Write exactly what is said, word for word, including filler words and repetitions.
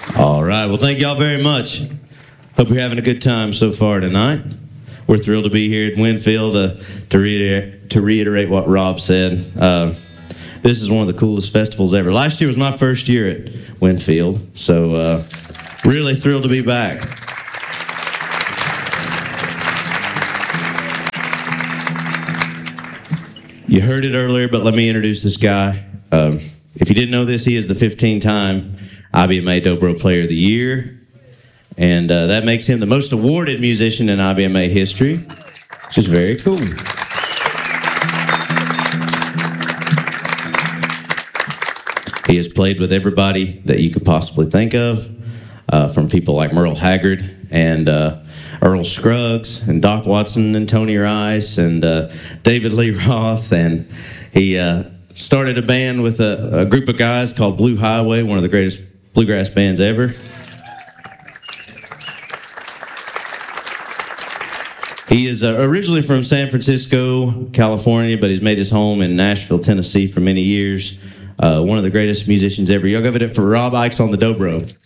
All right. Well, thank y'all very much. Hope you're having a good time so far tonight. We're thrilled to be here at Winfield uh, to, reiterate, to reiterate what Rob said. Uh, this is one of the coolest festivals ever. Last year was my first year at Winfield, so uh, really thrilled to be back. You heard it earlier, but let me introduce this guy. Um, if you didn't know this, he is the fifteen-time I B M A Dobro Player of the Year, and uh, that makes him the most awarded musician in I B M A history, which is very cool. He has played with everybody that you could possibly think of, uh, from people like Merle Haggard and uh, Earl Scruggs and Doc Watson and Tony Rice and uh, David Lee Roth, and he uh, started a band with a, a group of guys called Blue Highway, one of the greatest bluegrass bands ever. He is uh, originally from San Francisco, California, but he's made his home in Nashville, Tennessee for many years. Uh, one of the greatest musicians ever. Y'all give it up for Rob Ickes on the dobro.